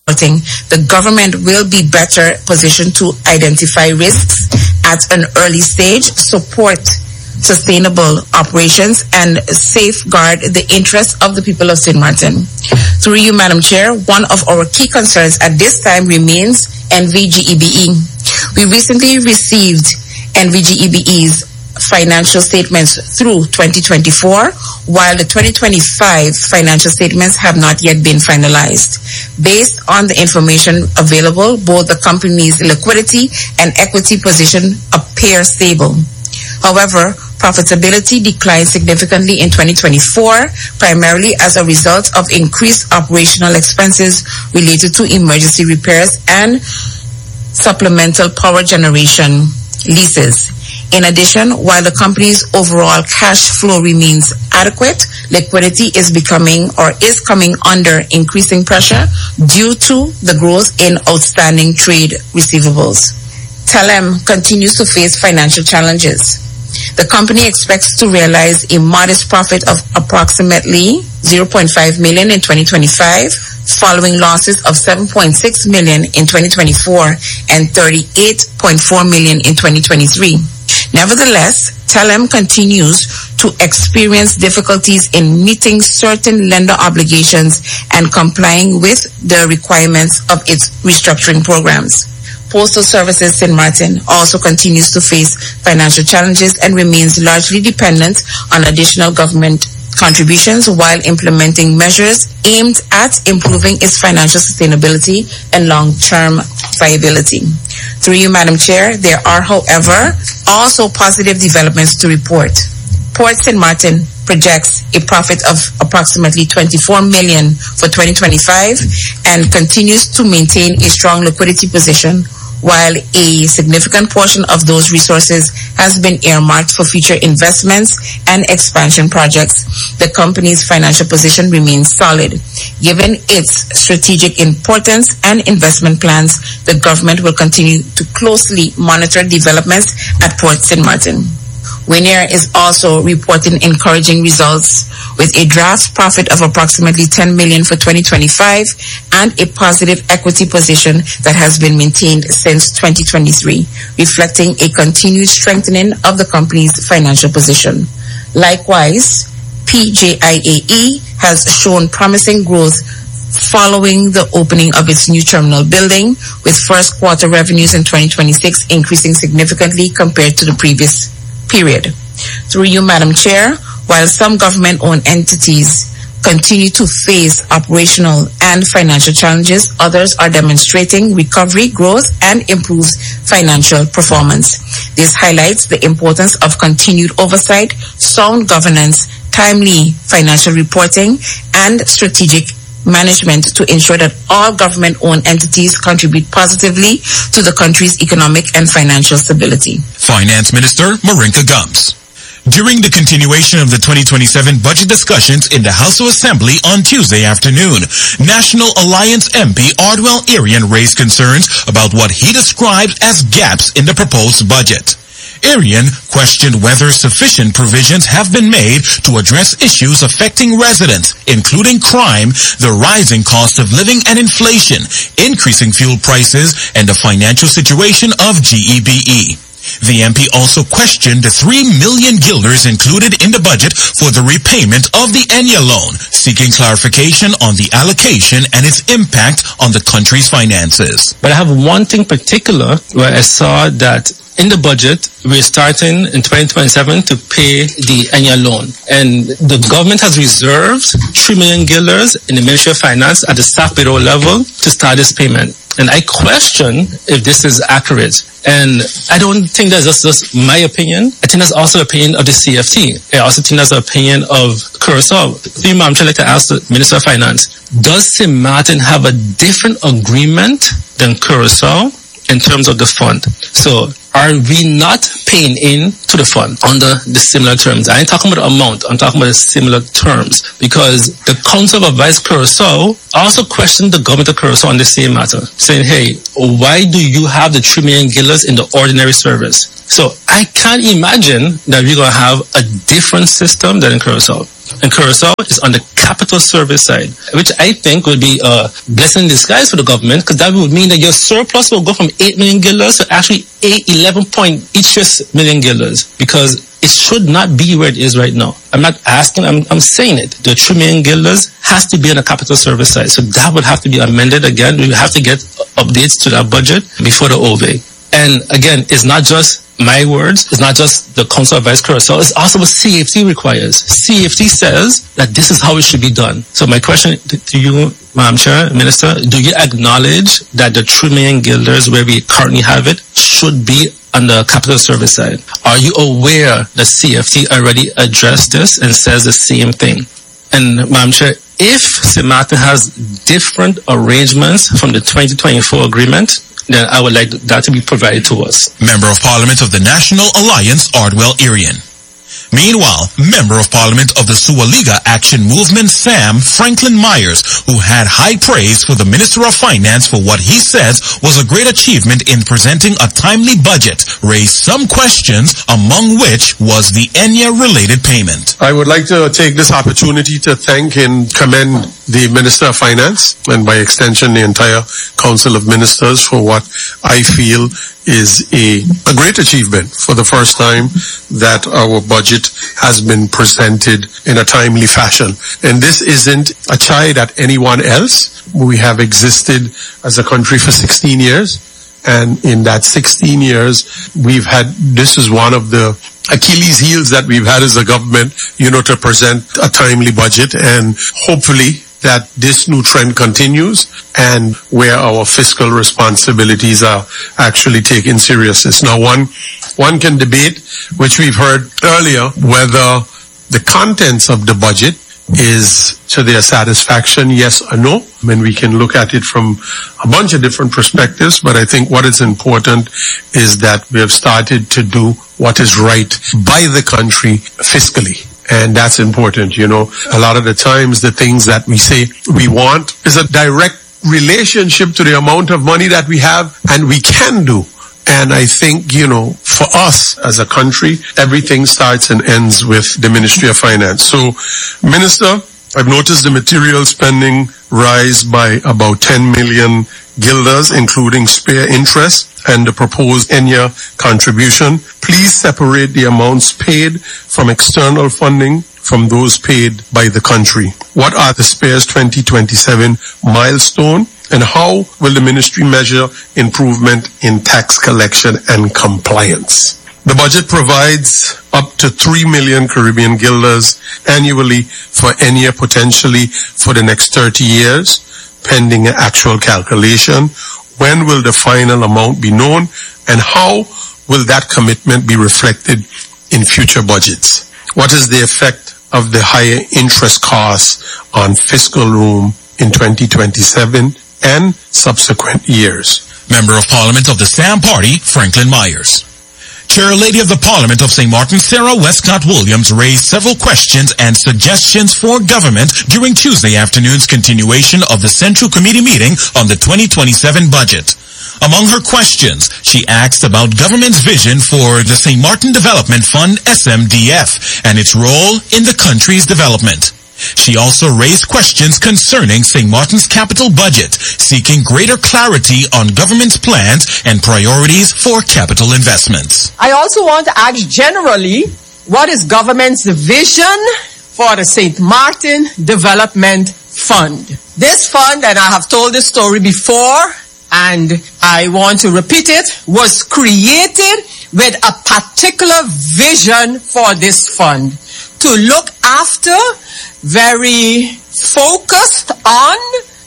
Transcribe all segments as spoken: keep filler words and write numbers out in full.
the government will be better positioned to identify risks at an early stage, support sustainable operations, and safeguard the interests of the people of Saint Martin. Through you, Madam Chair, one of our key concerns at this time remains N V G E B E. We recently received N V G E B E's financial statements through twenty twenty-four, while the twenty twenty-five financial statements have not yet been finalized. Based on the information available, both the company's liquidity and equity position appear stable. However, profitability declined significantly in twenty twenty-four, primarily as a result of increased operational expenses related to emergency repairs and supplemental power generation leases. In addition, while the company's overall cash flow remains adequate, liquidity is becoming or is coming under increasing pressure due to the growth in outstanding trade receivables. Telem continues to face financial challenges. The company expects to realize a modest profit of approximately zero point five million dollars in twenty twenty-five, following losses of seven point six million dollars in twenty twenty-four and thirty-eight point four million dollars in twenty twenty-three. Nevertheless, Telem continues to experience difficulties in meeting certain lender obligations and complying with the requirements of its restructuring programs. Postal Services Saint Martin also continues to face financial challenges and remains largely dependent on additional government contributions while implementing measures aimed at improving its financial sustainability and long-term viability. Through you, Madam Chair, there are, however, also positive developments to report. Port Saint Martin projects a profit of approximately twenty-four million dollars for twenty twenty-five and continues to maintain a strong liquidity position, while a significant portion of those resources has been earmarked for future investments and expansion projects. The company's financial position remains solid. Given its strategic importance and investment plans, the government will continue to closely monitor developments at Port Saint Martin. Winair is also reporting encouraging results with a draft profit of approximately ten million dollars for twenty twenty-five and a positive equity position that has been maintained since twenty twenty-three, reflecting a continued strengthening of the company's financial position. Likewise, P J I A E has shown promising growth following the opening of its new terminal building, with first quarter revenues in twenty twenty-six increasing significantly compared to the previous period. Through you, Madam Chair, while some government-owned entities continue to face operational and financial challenges, others are demonstrating recovery, growth, and improved financial performance. This highlights the importance of continued oversight, sound governance, timely financial reporting, and strategic management to ensure that all government-owned entities contribute positively to the country's economic and financial stability. Finance Minister Marinka Gums. During the continuation of the twenty twenty-seven budget discussions in the House of Assembly on Tuesday afternoon, National Alliance M P Ardwell Arian raised concerns about what he described as gaps in the proposed budget. Arian questioned whether sufficient provisions have been made to address issues affecting residents, including crime, the rising cost of living and inflation, increasing fuel prices, and the financial situation of G E B E. The M P also questioned the three million guilders included in the budget for the repayment of the Enya loan, seeking clarification on the allocation and its impact on the country's finances. But I have one thing particular where I saw that in the budget, we're starting in twenty twenty-seven to pay the Enya loan. And the government has reserved three million guilders in the Ministry of Finance at the staff payroll level to start this payment. And I question if this is accurate. And I don't think that's just, just my opinion. I think that's also the opinion of the C F T. I also think that's the opinion of Curaçao. I'm trying to ask the Minister of Finance, does Saint Martin have a different agreement than Curaçao in terms of the fund? So are we not paying in to the fund under the similar terms? I ain't talking about the amount, I'm talking about the similar terms, because the Council of Advice Curaçao also questioned the government of Curaçao on the same matter, saying, hey, why do you have the three million guilders in the ordinary service? So I can't imagine that we're going to have a different system than in Curaçao. in Curacao is on the capital service side, which I think would be a blessing in disguise for the government, because that would mean that your surplus will go from eight million guilders to actually eight, eleven point each million guilders, because it should not be where it is right now. I'm not asking, I'm, I'm saying it. The three million guilders has to be on the capital service side. So that would have to be amended again. We have to get updates to that budget before the O V A. And again, it's not just my words, it's not just the Council of Vice Curacao, it's also what C F T requires. C F T says that this is how it should be done. So my question to you, Madam Chair, Minister, do you acknowledge that the three million guilders where we currently have it should be on the capital service side? Are you aware that C F T already addressed this and says the same thing? And Madam Chair, if Saint Martin has different arrangements from the twenty twenty-four agreement, then I would like that to be provided to us. Member of Parliament of the National Alliance, Ardwell Irian. Meanwhile, Member of Parliament of the Suwaliga Action Movement, Sam Franklin Myers, who had high praise for the Minister of Finance for what he says was a great achievement in presenting a timely budget, raised some questions, among which was the E N Y A-related payment. I would like to take this opportunity to thank and commend the Minister of Finance, and by extension the entire Council of Ministers, for what I feel is a, a great achievement for the first time that our budget has been presented in a timely fashion. And this isn't a chide at anyone else. We have existed as a country for sixteen years. And in that sixteen years, we've had, this is one of the Achilles heels that we've had as a government, you know, to present a timely budget. And hopefully that this new trend continues, and where our fiscal responsibilities are actually taken seriousness. Now, one one can debate, which we've heard earlier, whether the contents of the budget is to their satisfaction, yes or no. I mean, we can look at it from a bunch of different perspectives, but I think what is important is that we have started to do what is right by the country fiscally. And that's important, you know. A lot of the times the things that we say we want is a direct relationship to the amount of money that we have and we can do. And I think, you know, for us as a country, everything starts and ends with the Ministry of Finance. So, Minister, I've noticed the material spending rise by about ten million guilders, including spare interest and the proposed E N Y A contribution. Please separate the amounts paid from external funding from those paid by the country. What are the spares twenty twenty-seven milestone, and how will the ministry measure improvement in tax collection and compliance? The budget provides up to three million Caribbean guilders annually for E N Y A, potentially for the next thirty years, pending an actual calculation. When will the final amount be known, and how will that commitment be reflected in future budgets? What is the effect of the higher interest costs on fiscal room in twenty twenty-seven and subsequent years? Member of Parliament of the Sam Party, Franklin Myers. Chair Lady of the Parliament of Saint Martin, Sarah Westcott Williams, raised several questions and suggestions for government during Tuesday afternoon's continuation of the Central Committee meeting on the twenty twenty-seven budget. Among her questions, she asked about government's vision for the Saint Martin Development Fund, S M D F, and its role in the country's development. She also raised questions concerning Saint Martin's capital budget, seeking greater clarity on government's plans and priorities for capital investments. I also want to ask generally, what is government's vision for the Saint Martin Development Fund? This fund, and I have told this story before, and I want to repeat it, was created with a particular vision for this fund, to look after, very focused on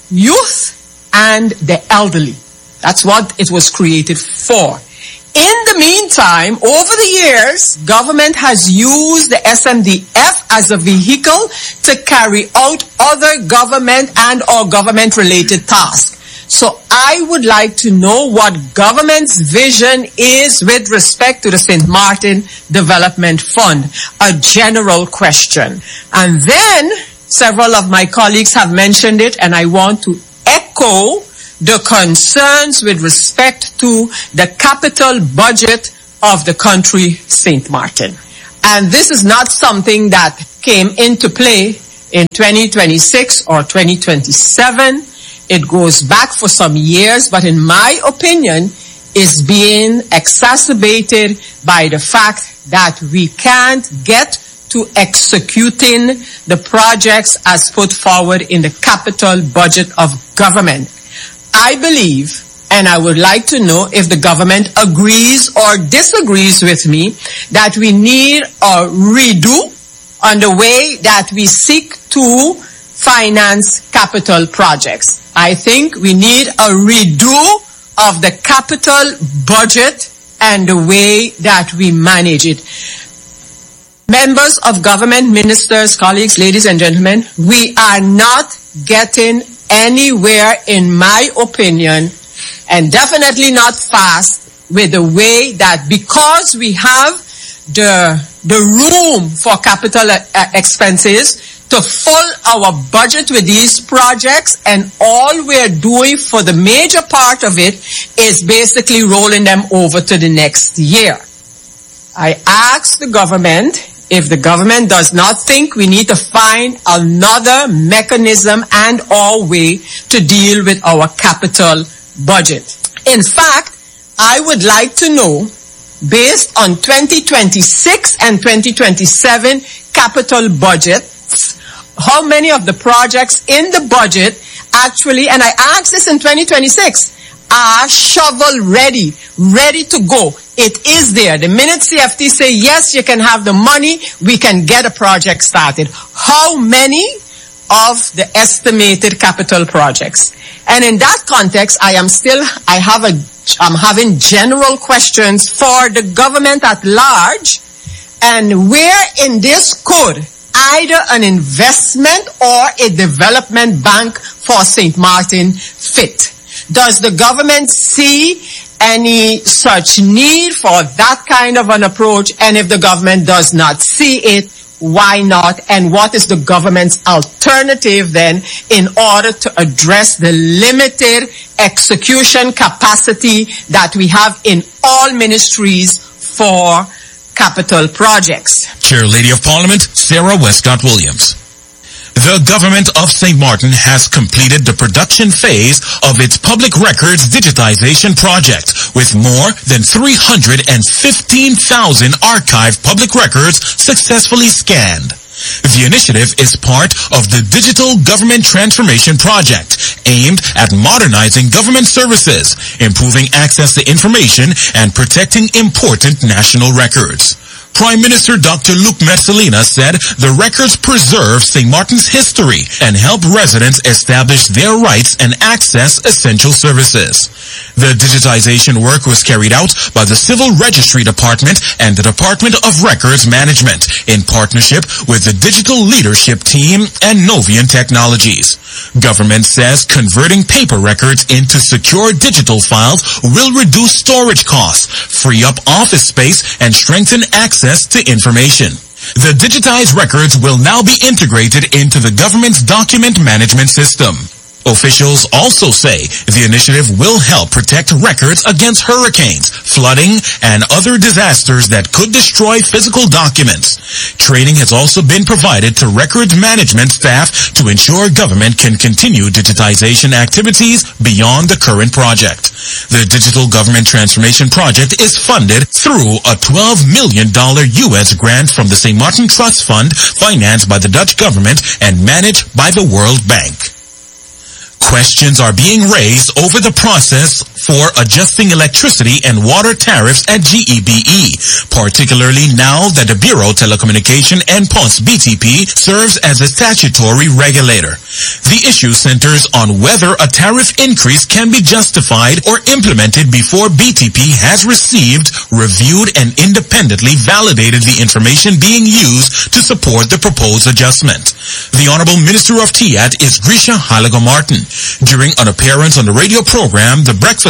youth and the elderly. That's what it was created for. In the meantime, over the years, government has used the S M D F as a vehicle to carry out other government and or government-related tasks. So I would like to know what government's vision is with respect to the Saint Martin Development Fund, a general question. And then several of my colleagues have mentioned it, and I want to echo the concerns with respect to the capital budget of the country, Saint Martin. And this is not something that came into play in twenty twenty-six or twenty twenty-seven. It goes back for some years, but in my opinion, is being exacerbated by the fact that we can't get to executing the projects as put forward in the capital budget of government. I believe, and I would like to know if the government agrees or disagrees with me, that we need a redo on the way that we seek to finance capital projects. I think we need a redo of the capital budget and the way that we manage it. Members of government, ministers, colleagues, ladies and gentlemen, we are not getting anywhere, in my opinion, and definitely not fast, with the way that because we have the, the room for capital uh, expenses to fill our budget with these projects, and all we're doing for the major part of it is basically rolling them over to the next year. I asked the government if the government does not think we need to find another mechanism and or way to deal with our capital budget. In fact, I would like to know, based on twenty twenty-six and twenty twenty-seven capital budgets, how many of the projects in the budget actually, and I asked this in twenty twenty-six, are shovel ready, ready to go. It is there. The minute C F T say, yes, you can have the money, we can get a project started. How many of the estimated capital projects? And in that context, I am still, I have a, I'm having general questions for the government at large, and where in this could either an investment or a development bank for Saint Martin fit? Does the government see any such need for that kind of an approach? And if the government does not see it, why not? And what is the government's alternative then in order to address the limited execution capacity that we have in all ministries for capital projects? Chair Lady of Parliament, Sarah Westcott Williams. The government of Saint Martin has completed the production phase of its public records digitization project with more than three hundred fifteen thousand archived public records successfully scanned. The initiative is part of the Digital Government Transformation Project, aimed at modernizing government services, improving access to information, and protecting important national records. Prime Minister Doctor Luc Messalina said the records preserve Saint Martin's history and help residents establish their rights and access essential services. The digitization work was carried out by the Civil Registry Department and the Department of Records Management in partnership with the Digital Leadership Team and Novian Technologies. Government says converting paper records into secure digital files will reduce storage costs, free up office space, and strengthen access to information. The digitized records will now be integrated into the government's document management system. Officials also say the initiative will help protect records against hurricanes, flooding, and other disasters that could destroy physical documents. Training has also been provided to records management staff to ensure government can continue digitization activities beyond the current project. The Digital Government Transformation Project is funded through a twelve million dollars U S grant from the Saint Martin Trust Fund, financed by the Dutch government and managed by the World Bank. Questions are being raised over the process for adjusting electricity and water tariffs at G E B E, particularly now that the Bureau Telecommunication and Post B T P serves as a statutory regulator. The issue centers on whether a tariff increase can be justified or implemented before B T P has received, reviewed, and independently validated the information being used to support the proposed adjustment. The Honorable Minister of T I A T is Grisha Halago Martin. During an appearance on the radio program, The Breakfast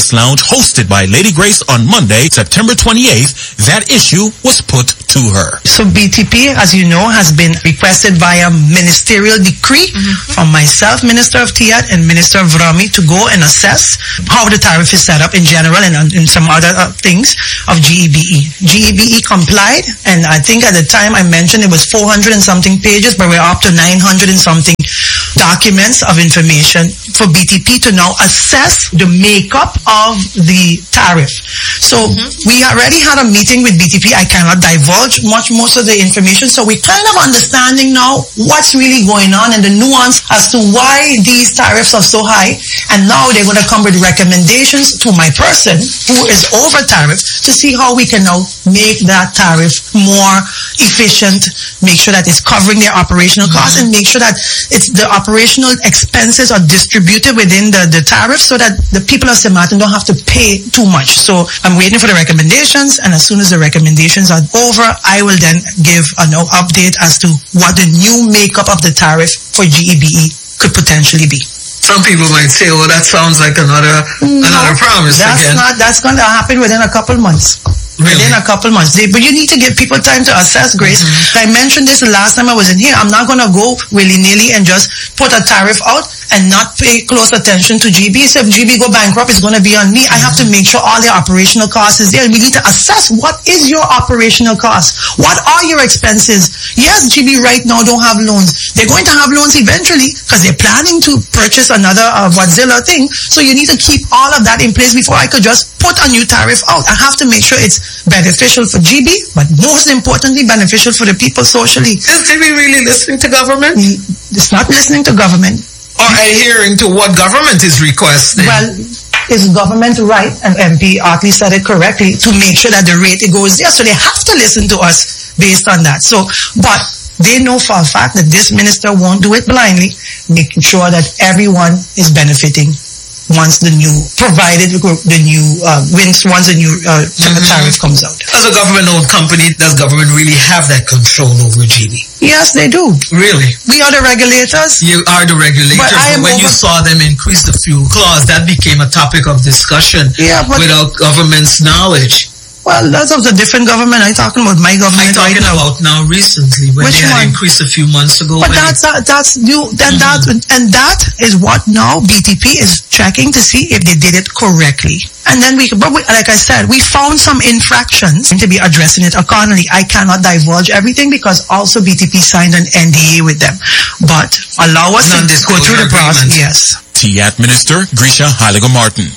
Business Lounge hosted by Lady Grace on Monday, September twenty-eighth, that issue was put to her. So B T P, as you know, has been requested via ministerial decree mm-hmm. from myself, Minister of T I A T, and Minister of Rami to go and assess how the tariff is set up in general and in some other uh, things of G E B E. G E B E complied, and I think at the time I mentioned it was four hundred and something pages, but we're up to nine hundred and something documents of information for B T P to now assess the makeup of the tariff. So mm-hmm. we already had a meeting with B T P. I cannot divulge much most of the information. So we're kind of understanding now what's really going on and the nuance as to why these tariffs are so high. And now they're going to come with recommendations to my person who is over tariff to see how we can now make that tariff more efficient, make sure that it's covering their operational costs mm-hmm. and make sure that it's the operational expenses are distributed within the, the tariff so that the people of Saint Martin don't have to pay too much. So I'm waiting for the recommendations, and as soon as the recommendations are over, I will then give an update as to what the new makeup of the tariff for G E B E could potentially be. Some people might say, well, that sounds like another no, another promise that's again. Not, that's going to happen within a couple months. Really? Within a couple months. They, but you need to give people time to assess, Grace. Mm-hmm. I mentioned this the last time I was in here. I'm not going to go willy-nilly and just put a tariff out and not pay close attention to G B. So if G B go bankrupt, it's going to be on me. Mm-hmm. I have to make sure all their operational costs is there. We need to assess what is your operational cost. What are your expenses? Yes, G B right now don't have loans. They're going to have loans eventually because they're planning to purchase another uh, Wadzilla thing. So you need to keep all of that in place before I could just put a new tariff out. I have to make sure it's beneficial for G B, but most importantly, beneficial for the people socially. Is G B really listening to government? It's not listening to government. Or adhering to what government is requesting? Well, it's government right, and M P Artley said it correctly, to make sure that the rate goes there. So they have to listen to us based on that. So, but they know for a fact that this minister won't do it blindly, making sure that everyone is benefiting once the new, provided the new, uh, once once the new uh, mm-hmm. tariff comes out. As a government-owned company, does government really have that control over G B? Yes, they do. Really? We are the regulators. You are the regulators. But, but when you saw them increase the fuel clause, that became a topic of discussion yeah, without government's knowledge. Well, that's of the different government. I'm talking about my government. I'm talking right about now recently when Which they had one? increased a few months ago. But that's that, that's new. Then mm-hmm. that and that is what now B T P is checking to see if they did it correctly. And then we, but we, like I said, we found some infractions to be addressing it accordingly. I cannot divulge everything because also B T P signed an N D A with them. But allow us to go through the process. Yes. T I A T Minister Grisha Haligo-Martin.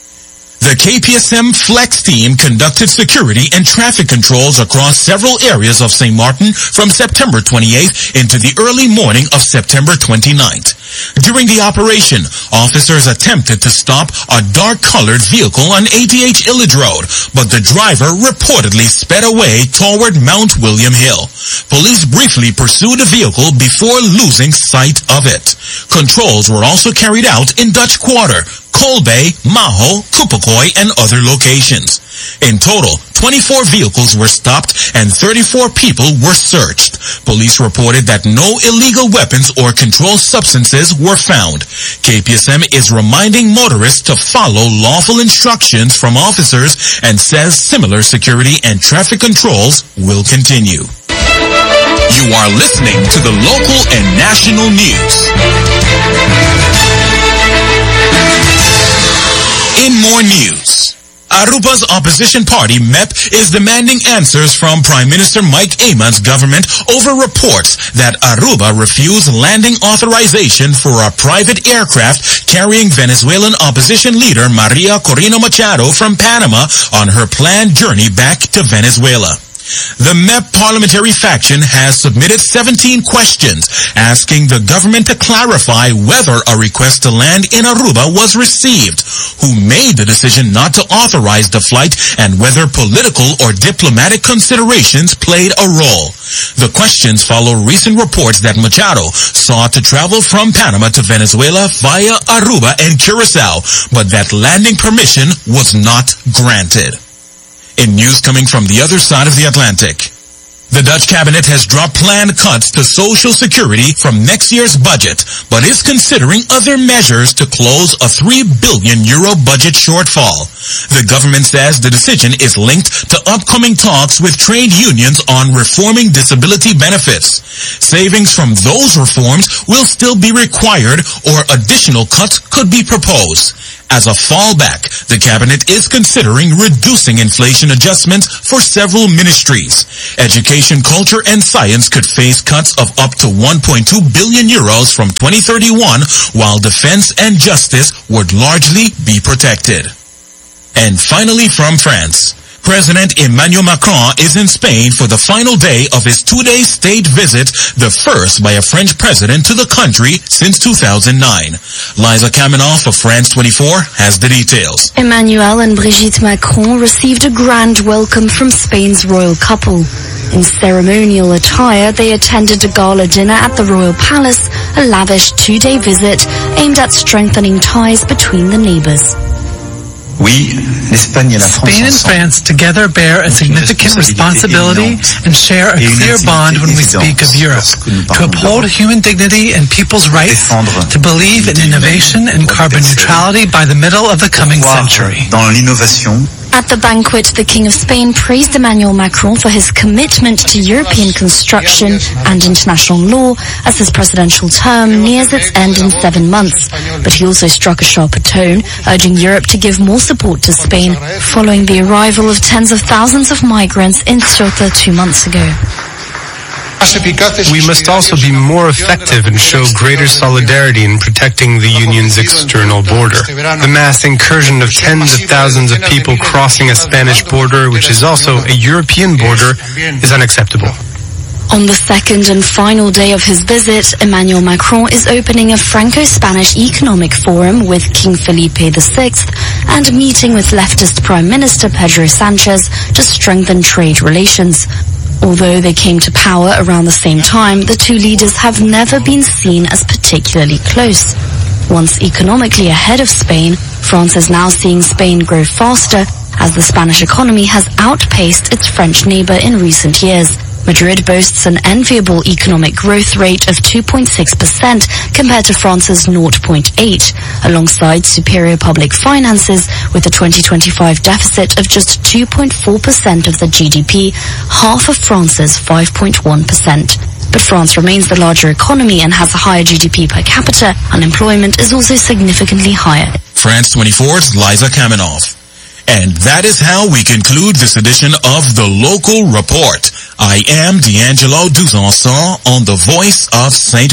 The K P S M Flex team conducted security and traffic controls across several areas of Saint Martin from September twenty-eighth into the early morning of September twenty-ninth. During the operation, officers attempted to stop a dark-colored vehicle on A T H Illage Road, but the driver reportedly sped away toward Mount William Hill. Police briefly pursued the vehicle before losing sight of it. Controls were also carried out in Dutch Quarter, Coal Bay, Maho, Kupakoi, and other locations. In total, twenty-four vehicles were stopped and thirty-four people were searched. Police reported that no illegal weapons or controlled substances were found. K P S M is reminding motorists to follow lawful instructions from officers and says similar security and traffic controls will continue. You are listening to the local and national news. In more news, Aruba's opposition party, M E P, is demanding answers from Prime Minister Mike Eman's government over reports that Aruba refused landing authorization for a private aircraft carrying Venezuelan opposition leader Maria Corina Machado from Panama on her planned journey back to Venezuela. The M E P parliamentary faction has submitted seventeen questions asking the government to clarify whether a request to land in Aruba was received, who made the decision not to authorize the flight, and whether political or diplomatic considerations played a role. The questions follow recent reports that Machado sought to travel from Panama to Venezuela via Aruba and Curacao, but that landing permission was not granted. In news coming from the other side of the Atlantic, The Dutch cabinet has dropped planned cuts to Social Security from next year's budget, but is considering other measures to close a three billion euro budget shortfall. The government says the decision is linked to upcoming talks with trade unions on reforming disability benefits. Savings from those reforms will still be required, or additional cuts could be proposed. As a fallback, the cabinet is considering reducing inflation adjustments for several ministries. Education, culture, and science could face cuts of up to one point two billion euros from twenty thirty-one, while defense and justice would largely be protected. And finally, from France, President Emmanuel Macron is in Spain for the final day of his two-day state visit, the first by a French president to the country since two thousand nine. Liza Kamenoff of France twenty-four has the details. Emmanuel and Brigitte Macron received a grand welcome from Spain's royal couple. In ceremonial attire, they attended a gala dinner at the Royal Palace, a lavish two-day visit aimed at strengthening ties between the neighbors. Spain and France together bear a significant responsibility and share a clear bond when we speak of Europe, to uphold human dignity and people's rights, to believe in innovation and carbon neutrality by the middle of the coming century. At the banquet, the King of Spain praised Emmanuel Macron for his commitment to European construction and international law as his presidential term nears its end in seven months. But he also struck a sharper tone, urging Europe to give more support to Spain following the arrival of tens of thousands of migrants in Ceuta two months ago. We must also be more effective and show greater solidarity in protecting the Union's external border. The mass incursion of tens of thousands of people crossing a Spanish border, which is also a European border, is unacceptable. On the second and final day of his visit, Emmanuel Macron is opening a Franco-Spanish economic forum with King Felipe the Sixth and meeting with leftist Prime Minister Pedro Sanchez to strengthen trade relations. Although they came to power around the same time, the two leaders have never been seen as particularly close. Once economically ahead of Spain, France is now seeing Spain grow faster as the Spanish economy has outpaced its French neighbor in recent years. Madrid boasts an enviable economic growth rate of two point six percent compared to France's zero point eight, alongside superior public finances with a twenty twenty-five deficit of just two point four percent of the G D P, half of France's five point one percent. But France remains the larger economy and has a higher G D P per capita. Unemployment is also significantly higher. France twenty-four's Liza Kamenoff. And that is how we conclude this edition of The Local Report. I am D'Angelo Duzanson on the Voice of Saint